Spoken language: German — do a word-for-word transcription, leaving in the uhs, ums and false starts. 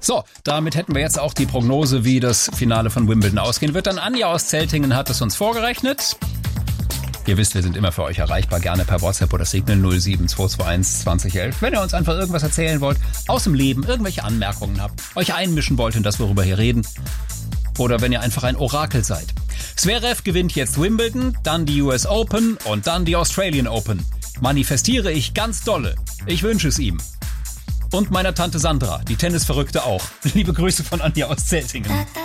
So, damit hätten wir jetzt auch die Prognose, wie das Finale von Wimbledon ausgehen wird. Dann Anja aus Zeltingen hat es uns vorgerechnet. Ihr wisst, wir sind immer für euch erreichbar, gerne per WhatsApp oder Signal null sieben zwei zwei eins zwanzig elf. Wenn ihr uns einfach irgendwas erzählen wollt, aus dem Leben, irgendwelche Anmerkungen habt, euch einmischen wollt in das, worüber wir hier reden. Oder wenn ihr einfach ein Orakel seid. Zverev gewinnt jetzt Wimbledon, dann die U S Open und dann die Australian Open. Manifestiere ich ganz dolle. Ich wünsche es ihm. Und meiner Tante Sandra, die Tennisverrückte auch. Liebe Grüße von Anja aus Zeltingen.